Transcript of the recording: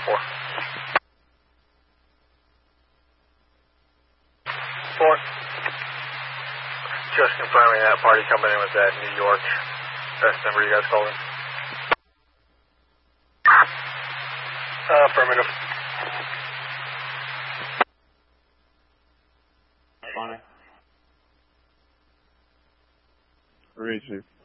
4. 4. Just confirming that party coming in was at New York. Best number you guys called in. Affirmative. Funny. Reaching.